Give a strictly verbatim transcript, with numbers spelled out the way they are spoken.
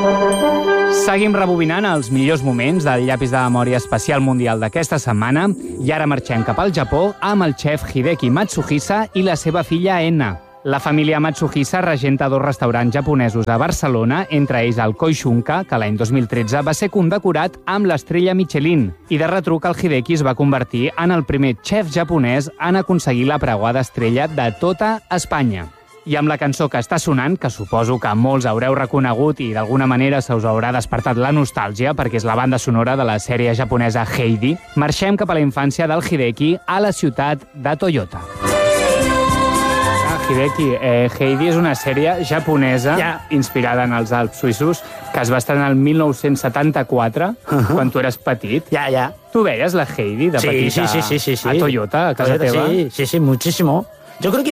Seguim rebobinant els millors moments del llapis de memòria especial mundial d'aquesta setmana i ara marxem cap al Japó amb el xef Hideki Matsuhisa i la seva filla Enna. La família Matsuhisa regenta dos restaurants japonesos a Barcelona, entre ells el Koishunka, que l'any dos mil tretze va ser condecorat amb l'estrella Michelin. I de retruc, el Hideki es va convertir en el primer xef japonès en aconseguir la preuada estrella de tota Espanya. I amb la cançó que està sonant, que suposo que molts haureu reconegut i d'alguna manera se us haurà despertat la nostàlgia, perquè és la banda sonora de la sèrie japonesa Heidi, marxem cap a la infància del Hideki a la ciutat de Toyota. Ah, Hideki, eh, Heidi és una sèrie japonesa ja. inspirada en els Alps suïssos que es va estrenar el mil nou-cents setanta-quatre, uh-huh. quan tu eres petit. Ja, ja. Tu veies la Heidi de sí, petita sí, sí, sí, sí, sí. a Toyota, a casa Toyota, teva? Sí, sí, sí, muchísimo. Yo creo que